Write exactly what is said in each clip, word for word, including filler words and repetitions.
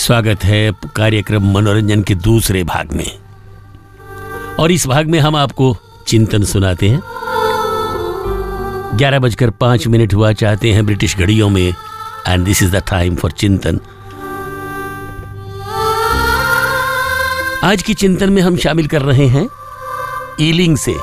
स्वागत है कार्यक्रम मनोरंजन के दूसरे भाग में। और इस भाग में हम आपको चिंतन सुनाते हैं। ग्यारह बजकर पांच मिनट हुआ चाहते हैं ब्रिटिश घड़ियों में, and this is the time for चिंतन। आज की चिंतन में हम शामिल कर रहे हैं ईलिंग से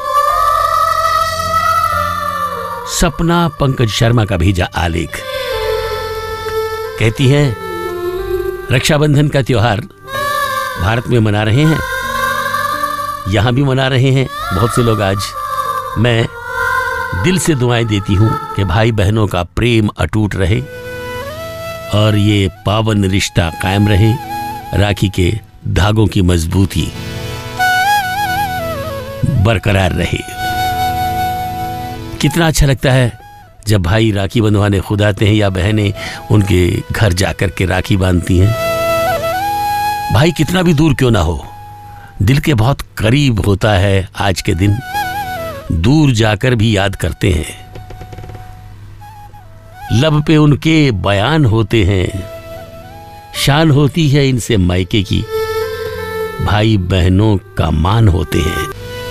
सपना पंकज शर्मा का भेजा आलेख। कहती है, रक्षाबंधन का त्योहार भारत में मना रहे हैं, यहां भी मना रहे हैं बहुत से लोग। आज मैं दिल से दुआएं देती हूं कि भाई बहनों का प्रेम अटूट रहे और ये पावन रिश्ता कायम रहे, राखी के धागों की मजबूती बरकरार रहे। कितना अच्छा लगता है जब भाई राखी बंधवाने खुद आते हैं या बहनें उनके घर जाकर के राखी बांधती हैं। भाई कितना भी दूर क्यों ना हो, दिल के बहुत करीब होता है। आज के दिन दूर जाकर भी याद करते हैं, लब पे उनके बयान होते हैं, शान होती है इनसे मायके की, भाई बहनों का मान होते हैं।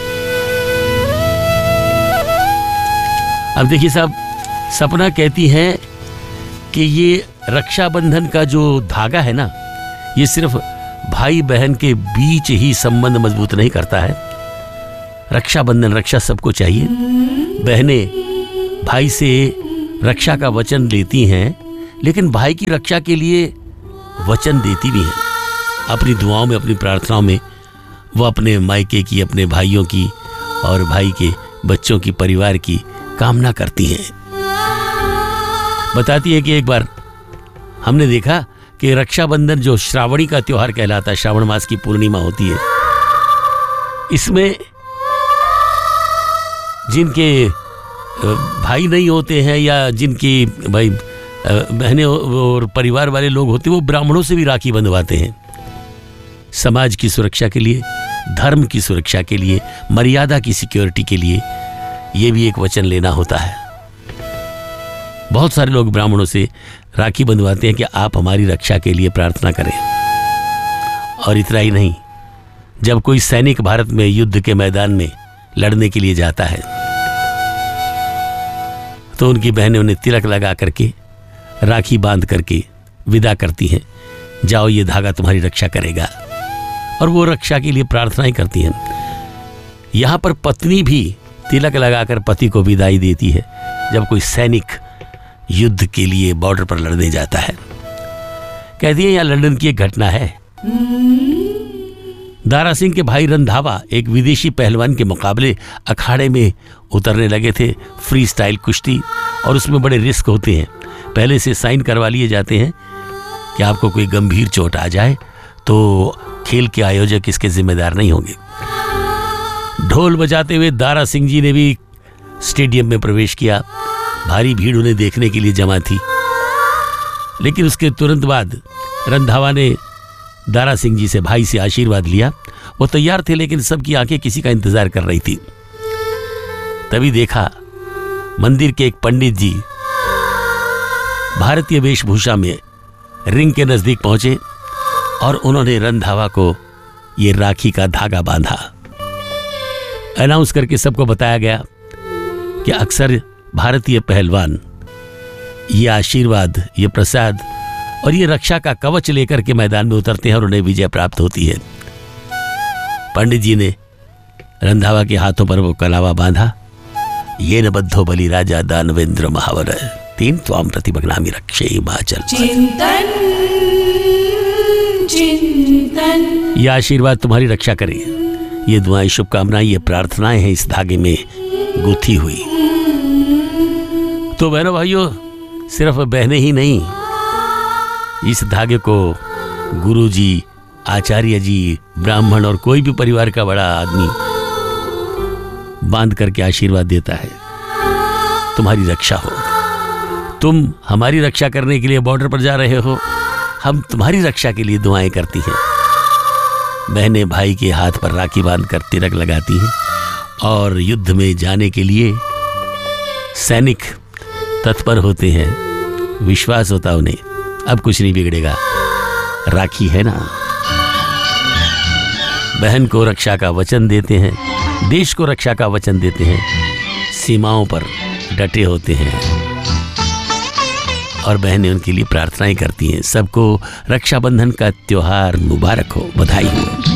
अब देखिए साहब, सपना कहती है कि ये रक्षाबंधन का जो धागा है ना, ये सिर्फ भाई बहन के बीच ही संबंध मजबूत नहीं करता है। रक्षाबंधन, रक्षा सबको चाहिए। बहनें भाई से रक्षा का वचन लेती हैं, लेकिन भाई की रक्षा के लिए वचन देती भी हैं। अपनी दुआओं में, अपनी प्रार्थनाओं में वो अपने मायके की, अपने भाइयों की और भाई के बच्चों की, परिवार की कामना करती हैं। बताती है कि एक बार हमने देखा कि रक्षाबंधन जो श्रावणी का त्योहार कहलाता है, श्रावण मास की पूर्णिमा होती है, इसमें जिनके भाई नहीं होते हैं या जिनकी भाई बहनें और परिवार वाले लोग होते हैं, वो ब्राह्मणों से भी राखी बंधवाते हैं। समाज की सुरक्षा के लिए, धर्म की सुरक्षा के लिए, मर्यादा की सिक्योरिटी के लिए ये भी एक वचन लेना होता है। बहुत सारे लोग ब्राह्मणों से राखी बंधवाते हैं कि आप हमारी रक्षा के लिए प्रार्थना करें। और इतना ही नहीं, जब कोई सैनिक भारत में युद्ध के मैदान में लड़ने के लिए जाता है तो उनकी बहनें उन्हें तिलक लगा करके, राखी बांध करके विदा करती हैं, जाओ ये धागा तुम्हारी रक्षा करेगा। और वो रक्षा के लिए प्रार्थनाएं करती हैं। यहां पर पत्नी भी तिलक लगाकर पति को विदाई देती है जब कोई सैनिक युद्ध के लिए बॉर्डर पर लड़ने जाता है। कहती है, यहां लंदन की एक घटना है। दारा सिंह के भाई रंधावा एक विदेशी पहलवान के मुकाबले अखाड़े में उतरने लगे थे, फ्री स्टाइल कुश्ती, और उसमें बड़े रिस्क होते हैं। पहले से साइन करवा लिए जाते हैं कि आपको कोई गंभीर चोट आ जाए तो खेल के आयोजक इसके जिम्मेदार नहीं होंगे। ढोल बजाते हुए दारा सिंह जी ने भी स्टेडियम में प्रवेश किया। भारी भीड़ उन्हें देखने के लिए जमा थी। लेकिन उसके तुरंत बाद रंधावा ने दारा सिंह जी से, भाई से आशीर्वाद लिया। वो तैयार थे, लेकिन सबकी आंखें किसी का इंतजार कर रही थी। तभी देखा मंदिर के एक पंडित जी भारतीय वेशभूषा में रिंग के नजदीक पहुंचे और उन्होंने रंधावा को ये राखी का धागा बांधा। अनाउंस करके सबको बताया गया कि अक्सर भारतीय पहलवान ये आशीर्वाद, ये प्रसाद और ये रक्षा का कवच लेकर के मैदान में उतरते हैं और उन्हें विजय प्राप्त होती है। पंडित जी ने रंधावा के हाथों पर वो कलावा बांधा। ये न बद्धो बलि राजा दानवेंद्र महावर तीन त्वाम प्रतिभग्नामि रक्षे हिमाचल। चिंतन चिंतन ये आशीर्वाद तुम्हारी रक्षा करे। ये दुआएं, शुभकामनाएं, ये प्रार्थनाएं हैं इस धागे में गुथी हुई। तो बहनों भाइयों, सिर्फ बहनें ही नहीं, इस धागे को गुरु जी, आचार्य जी, ब्राह्मण और कोई भी परिवार का बड़ा आदमी बांध करके आशीर्वाद देता है, तुम्हारी रक्षा हो। तुम हमारी रक्षा करने के लिए बॉर्डर पर जा रहे हो, हम तुम्हारी रक्षा के लिए दुआएं करती हैं। बहनें भाई के हाथ पर राखी बांधकर तिलक लगाती हैं और युद्ध में जाने के लिए सैनिक तत्पर होते हैं। विश्वास होता उन्हें अब कुछ नहीं बिगड़ेगा, राखी है ना। बहन को रक्षा का वचन देते हैं, देश को रक्षा का वचन देते हैं, सीमाओं पर डटे होते हैं और बहनें उनके लिए प्रार्थनाएं करती हैं। सबको रक्षाबंधन का त्योहार मुबारक हो, बधाई हो।